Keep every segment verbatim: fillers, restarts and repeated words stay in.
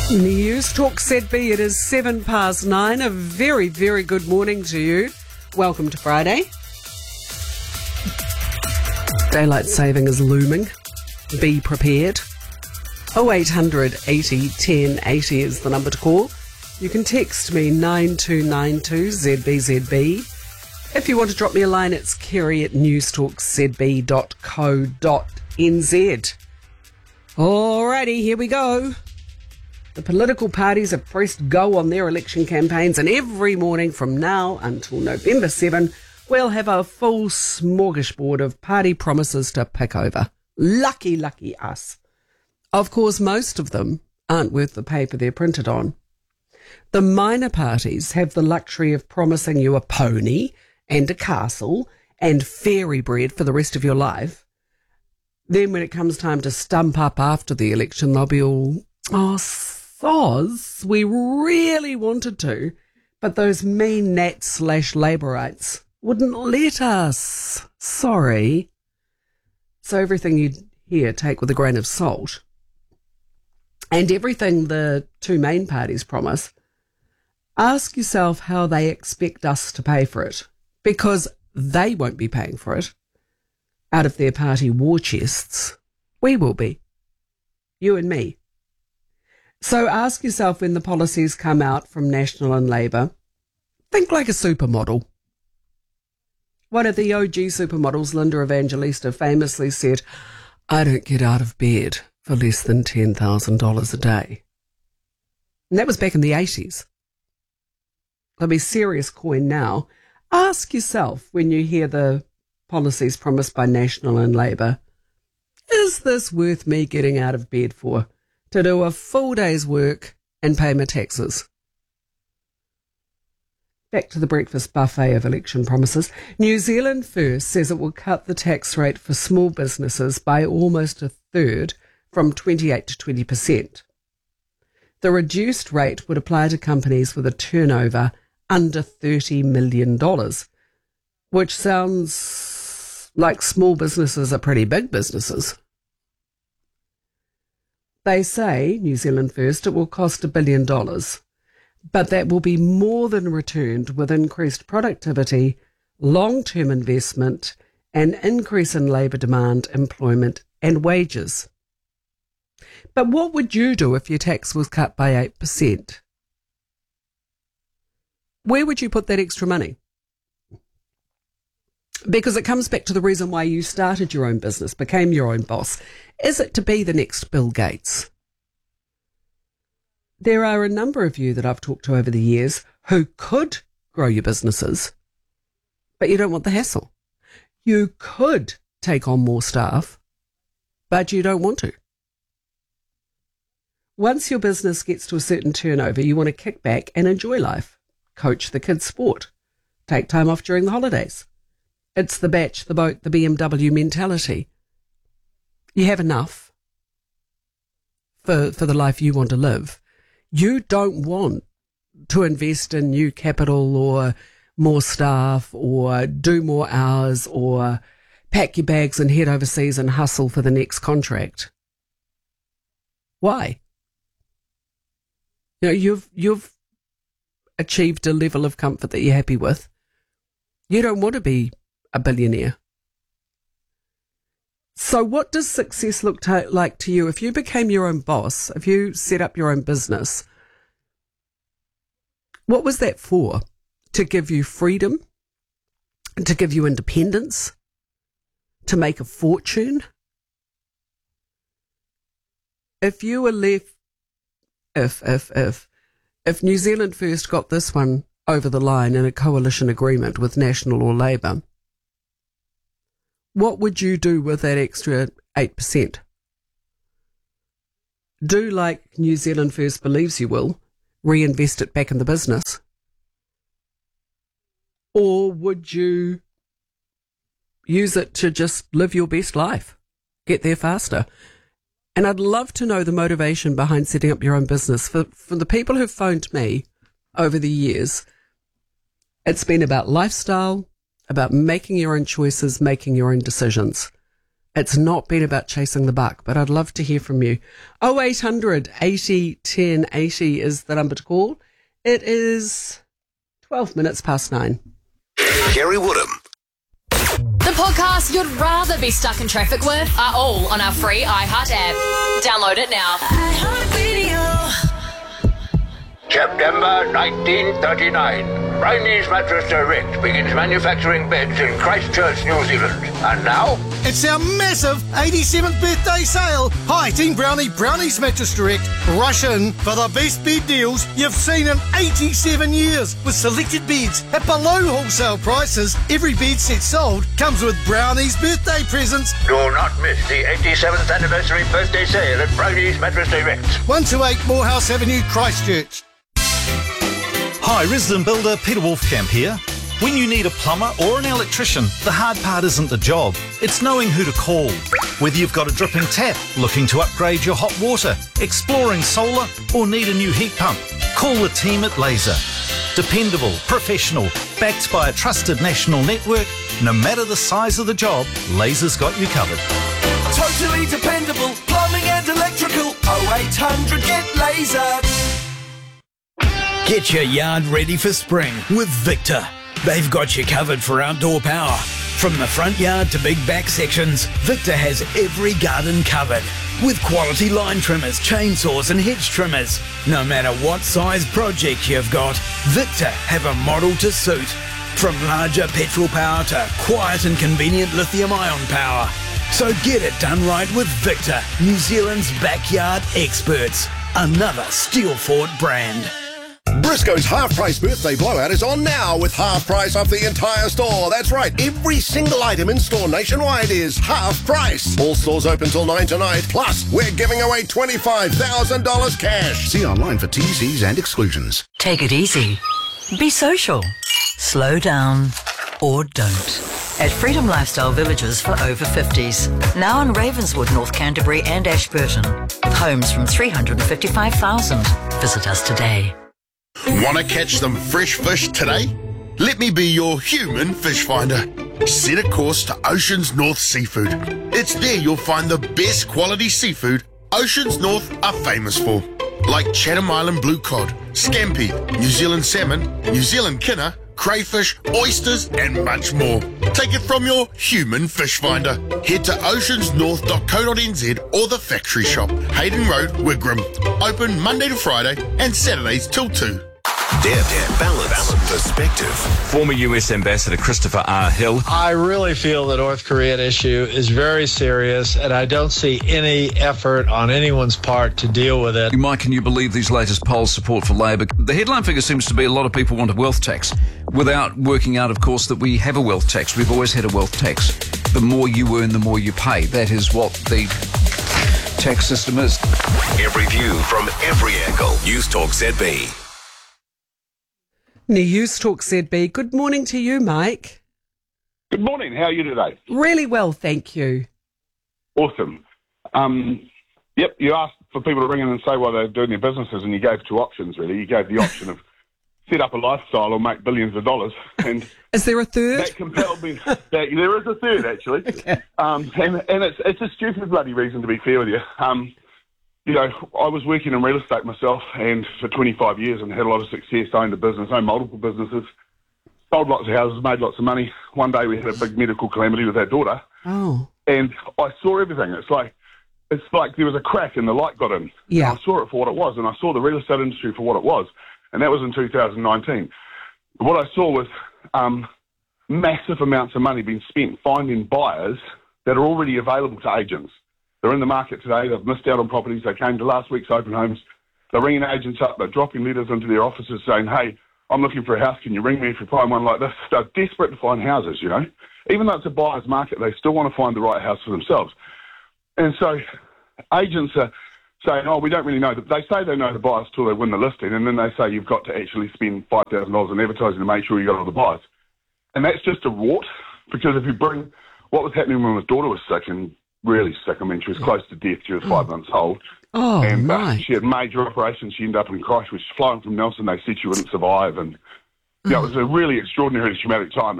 News Talk Z B, it is seven past nine. A very, very good morning to you. Welcome to Friday. Daylight saving is looming. Be prepared. oh eight hundred eighty ten eighty is the number to call. You can text me nine two nine two Z B Z B. If you want to drop me a line, it's kerry at newstalkzb dot co dot n z. Alrighty, here we go. The political parties have pressed go on their election campaigns, and every morning from now until November seventh, we'll have a full smorgasbord of party promises to pick over. Lucky, lucky us. Of course, most of them aren't worth the paper they're printed on. The minor parties have the luxury of promising you a pony and a castle and fairy bread for the rest of your life. Then when it comes time to stump up after the election, they'll be all, oh, soz, we really wanted to, but those mean Nat slash Labourites wouldn't let us. Sorry. So everything you hear, take with a grain of salt. And everything the two main parties promise, ask yourself how they expect us to pay for it, because they won't be paying for it out of their party war chests. We will be. You and me. So ask yourself when the policies come out from National and Labour, think like a supermodel. One of the O G supermodels, Linda Evangelista, famously said, I don't get out of bed for less than ten thousand dollars a day. And that was back in the eighties. There'll be serious coin now. Ask yourself when you hear the policies promised by National and Labour, is this worth me getting out of bed for? To do a full day's work and pay my taxes? Back to the breakfast buffet of election promises. New Zealand First says it will cut the tax rate for small businesses by almost a third, from twenty-eight to twenty percent. The reduced rate would apply to companies with a turnover under thirty million dollars, which sounds like small businesses are pretty big businesses. They say, New Zealand First, it will cost a billion dollars, but that will be more than returned with increased productivity, long-term investment, and increase in labour demand, employment and wages. But what would you do if your tax was cut by eight percent? Where would you put that extra money? Because it comes back to the reason why you started your own business, became your own boss. Is it to be the next Bill Gates? There are a number of you that I've talked to over the years who could grow your businesses, but you don't want the hassle. You could take on more staff, but you don't want to. Once your business gets to a certain turnover, you want to kick back and enjoy life, coach the kids' sport, take time off during the holidays. It's the batch, the boat, the B M W mentality. You have enough for, for the life you want to live. You don't want to invest in new capital or more staff or do more hours or pack your bags and head overseas and hustle for the next contract. Why? You know, you've, you've achieved a level of comfort that you're happy with. You don't want to be a billionaire. So what does success look to, like to you? If you became your own boss, if you set up your own business, what was that for? To give you freedom? To give you independence? To make a fortune? If you were left, if, if, if, if New Zealand First got this one over the line in a coalition agreement with National or Labour, what would you do with that extra eight percent? Do like New Zealand First believes you will, reinvest it back in the business? Or would you use it to just live your best life, get there faster? And I'd love to know the motivation behind setting up your own business. For, for the people who've phoned me over the years, it's been about lifestyle, about making your own choices, making your own decisions. It's not been about chasing the buck, but I'd love to hear from you. oh eight hundred eighty ten eighty is the number to call. It is twelve minutes past nine. Kerry Woodham. The podcasts you'd rather be stuck in traffic with are all on our free iHeart app. Download it now. September nineteen thirty-nine. Brownie's Mattress Direct begins manufacturing beds in Christchurch, New Zealand. And now, it's our massive eighty-seventh birthday sale. Hi, Team Brownie, Brownie's Mattress Direct. Rush in for the best bed deals you've seen in eighty-seven years. With selected beds at below wholesale prices, every bed set sold comes with Brownie's birthday presents. do not miss the eighty-seventh anniversary birthday sale at Brownie's Mattress Direct. one two eight Morehouse Avenue, Christchurch. Hi, resident builder Peter Wolfcamp here. When you need a plumber or an electrician, the hard part isn't the job, it's knowing who to call. Whether you've got a dripping tap, looking to upgrade your hot water, exploring solar, or need a new heat pump, call the team at Laser. Dependable, professional, backed by a trusted national network, no matter the size of the job, Laser's got you covered. Totally dependable, plumbing and electrical, oh eight hundred get Laser. Get your yard ready for spring with Victor. They've got you covered for outdoor power. From the front yard to big back sections, Victor has every garden covered. With quality line trimmers, chainsaws and hedge trimmers. No matter what size project you've got, Victor have a model to suit. From larger petrol power to quiet and convenient lithium-ion power. So get it done right with Victor, New Zealand's backyard experts. Another Steelfort brand. Briscoe's half-price birthday blowout is on now with half price off the entire store. That's right, every single item in store nationwide is half price. All stores open till nine tonight. Plus, we're giving away twenty-five thousand dollars cash. See online for T Cs and exclusions. Take it easy. Be social. Slow down or don't. At Freedom Lifestyle Villages for over fifties. Now in Ravenswood, North Canterbury and Ashburton. With homes from three hundred fifty-five thousand. Visit us today. Want to catch some fresh fish today? Let me be your human fish finder. Set a course to Oceans North Seafood. It's there you'll find the best quality seafood Oceans North are famous for. Like Chatham Island blue cod, scampi, New Zealand salmon, New Zealand kinner, crayfish, oysters and much more. Take it from your human fish finder. Head to oceans north dot co dot n z or the factory shop, Hayden Road, Wigram. Open Monday to Friday and Saturdays till two. Dare, dare, balance, balance, perspective. Former U S Ambassador Christopher R. Hill. I really feel the North Korean issue is very serious, and I don't see any effort on anyone's part to deal with it. Mike, can you believe these latest polls support for Labor? The headline figure seems to be a lot of people want a wealth tax, without working out, of course, that we have a wealth tax. We've always had a wealth tax. The more you earn, the more you pay. That is what the tax system is. Every view from every angle. News Talk Z B. News Talk Z B. Good morning to you, Mike. Good morning. How are you today? Really well, thank you. Awesome. Um, yep, you asked for people to ring in and say why they're doing their businesses, and you gave two options, really. You gave the option of set up a lifestyle or make billions of dollars. And is there a third? That compelled me. That, there is a third, actually. Okay. Um, and and it's, it's a stupid bloody reason, to be fair with you. Um, You know, I was working in real estate myself and for twenty-five years and had a lot of success, owned a business, owned multiple businesses, sold lots of houses, made lots of money. One day we had a big medical calamity with our daughter. Oh. And I saw everything. It's like it's like there was a crack and the light got in. Yeah. And I saw it for what it was, and I saw the real estate industry for what it was. And that was in two thousand nineteen. What I saw was um, massive amounts of money being spent finding buyers that are already available to agents. They're in the market today. They've missed out on properties. They came to last week's open homes. They're ringing agents up. They're dropping letters into their offices saying, hey, I'm looking for a house. Can you ring me if you find one like this? They're desperate to find houses, you know. Even though it's a buyer's market, they still want to find the right house for themselves. And so agents are saying, oh, we don't really know. They say they know the buyers till they win the listing, and then they say you've got to actually spend five thousand dollars on advertising to make sure you got all the buyers. And that's just a rort, because if you bring what was happening when my daughter was sick and really sick. I mean, she was close to death. She was five oh. months old. Oh, and uh, right. she had major operations. She ended up in Christchurch, flown from Nelson. They said she wouldn't survive. And, you know, it was a really extraordinary traumatic time. And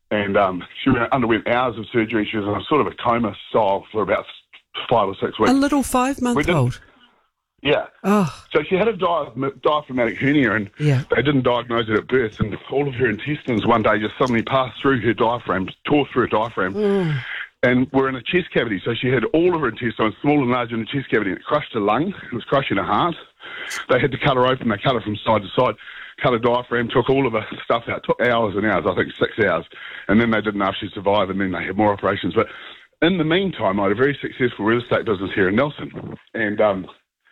And um, she underwent hours of surgery. She was in a sort of a coma style for about five or six weeks. A little five-month-old. Yeah. Oh. So she had a di- diaphragmatic hernia, and yeah. they didn't diagnose it at birth, and all of her intestines one day just suddenly passed through her diaphragm, tore through her diaphragm, mm. and were in a chest cavity. So she had all of her intestines, small and large, in the chest cavity, and it crushed her lung. It was crushing her heart. They had to cut her open. They cut her from side to side, cut her diaphragm, took all of her stuff out. It took hours and hours, I think six hours. And then they didn't know if she'd survive, and then they had more operations. But in the meantime, I had a very successful real estate business here in Nelson. And um,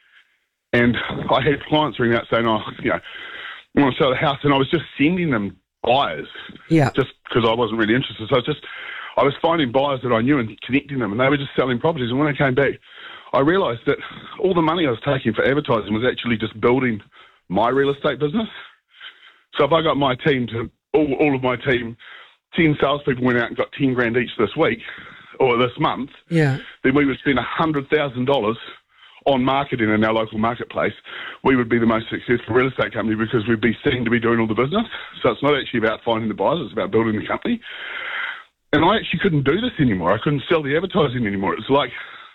and I had clients ring out saying, oh, you know, I want to sell the house. And I was just sending them buyers. Yeah. Just because I wasn't really interested. So I was just, I was finding buyers that I knew and connecting them, and they were just selling properties. And when I came back, I realised that all the money I was taking for advertising was actually just building my real estate business. So if I got my team to, all, all of my team, ten salespeople went out and got ten grand each this week, or this month, yeah. then we would spend one hundred thousand dollars on marketing in our local marketplace. We would be the most successful real estate company because we'd be seen to be doing all the business. So it's not actually about finding the buyers, it's about building the company. And I actually couldn't do this anymore. I couldn't sell the advertising anymore. It's like,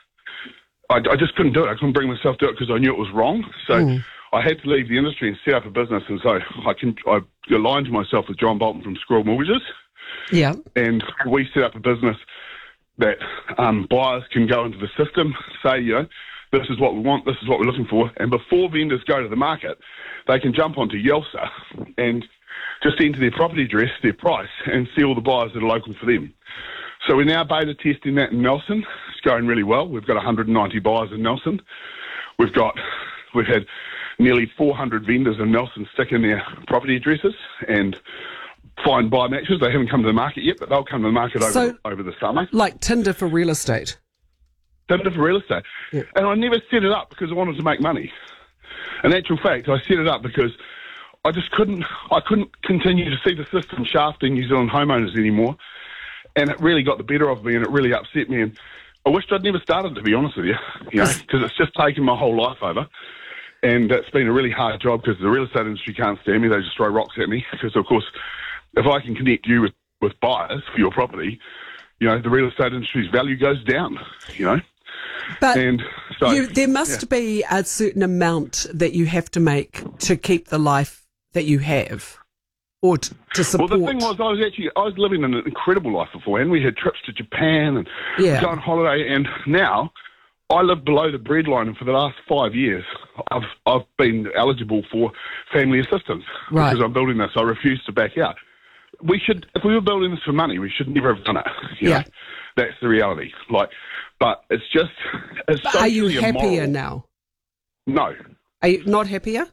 I, I just couldn't do it. I couldn't bring myself to it because I knew it was wrong. So mm. I had to leave the industry and set up a business. And so I can I aligned myself with John Bolton from Squirrel Mortgages. Yeah. And we set up a business that um, buyers can go into the system, say, you know, this is what we want, this is what we're looking for. And before vendors go to the market, they can jump onto Yelsa and just enter their property address, their price, and see all the buyers that are local for them. So we're now beta testing that in Nelson. It's going really well. We've got one hundred ninety buyers in Nelson. We've got, we've had nearly four hundred vendors in Nelson stick in their property addresses and find buy matches. They haven't come to the market yet, but they'll come to the market over, so, the, over the summer. Like Tinder for real estate? Tinder for real estate. Yeah. And I never set it up because I wanted to make money. In actual fact, I set it up because I just couldn't, I couldn't continue to see the system shafting New Zealand homeowners anymore. And it really got the better of me, and it really upset me. And I wished I'd never started, to be honest with you, you know, because it's just taken my whole life over. And it's been a really hard job because the real estate industry can't stand me. They just throw rocks at me because, of course, if I can connect you with, with buyers for your property, you know, the real estate industry's value goes down, you know. But and so, you, there must yeah. be a certain amount that you have to make to keep the life that you have, or to, to support. Well, the thing was, I was actually I was living an incredible life beforehand. We had trips to Japan and yeah. go on holiday, and now I live below the breadline. And for the last five years, I've I've been eligible for family assistance right. because I'm building this. I refuse to back out. We should, if we were building this for money, we should never have done it. You yeah. know? That's the reality. Like, but it's just. It's but are you happier immoral. now? No. Are you not happier?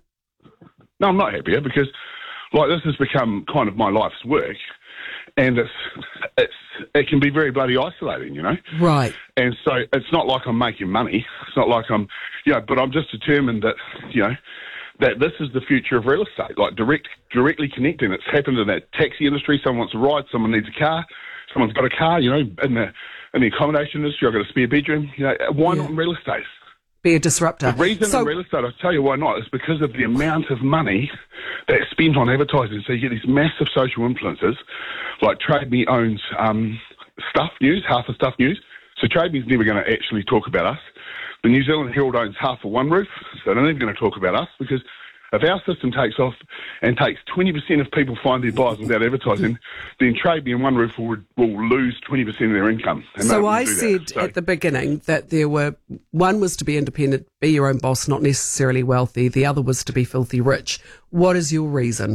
No, I'm not happier because, like, this has become kind of my life's work, and it's it's it can be very bloody isolating, you know. Right. And so it's not like I'm making money. It's not like I'm, you know, but I'm just determined that, you know, that this is the future of real estate, like direct, directly connecting. It's happened in that taxi industry. Someone wants a ride, someone needs a car, someone's got a car, you know, in the in the accommodation industry, I've got a spare bedroom. You know, why yeah. not in real estate? Be a disruptor. The reason so, in real estate, I'll tell you why not, is because of the amount of money that's spent on advertising. So you get these massive social influencers, like Trade Me owns um, Stuff News, half of Stuff News. So Trade Me's never going to actually talk about us. The New Zealand Herald owns half of One Roof, so they're not even going to talk about us, because if our system takes off and takes twenty percent of people find their buyers without advertising, then Trade Me and One Roof will, will lose twenty percent of their income. So I said so. at the beginning that there were, one was to be independent, be your own boss, not necessarily wealthy. The other was to be filthy rich. What is your reason?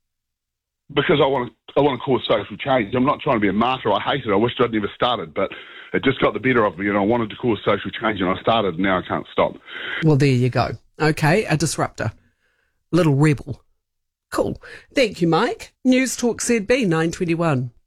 Because I want to, I want to cause social change. I'm not trying to be a martyr. I hate it. I wish I'd never started, but it just got the better of me, and I wanted to cause social change, and I started, and now I can't stop. Well, there you go. Okay, a disruptor. Little rebel. Cool. Thank you, Mike. News Talk Z B nine twenty-one.